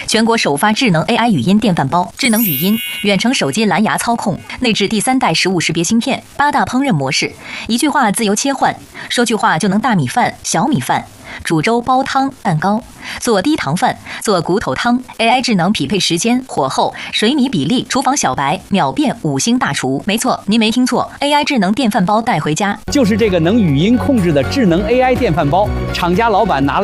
全国首发智能 AI 语音电饭煲，智能语音，远程手机蓝牙操控，内置第3代食物识别芯片，8大烹饪模式，一句话自由切换，说句话就能大米饭、小米饭。煮粥、煲汤、蛋糕，做低糖饭，做骨头汤。AI 智能匹配时间、火候、水米比例，厨房小白秒变5星大厨。没错，您没听错 ，AI 智能电饭煲带回家， 就是这个能语音控制的智能 AI 电饭煲。厂家老板拿了